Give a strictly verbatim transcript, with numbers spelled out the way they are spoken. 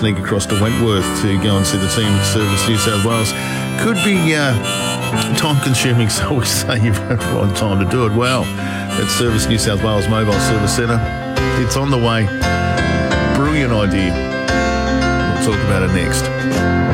sneak across to Wentworth to go and see the team at Service New South Wales. Could be uh, time-consuming, so we say you won't find time to do it. Well, at Service New South Wales Mobile Service Centre, it's on the way. Brilliant idea. We'll talk about it next.